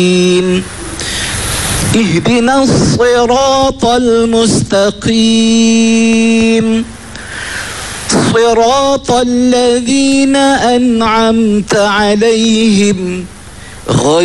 اهدنا الصراط المستقيم صراط الذين أنعمت عليهم غير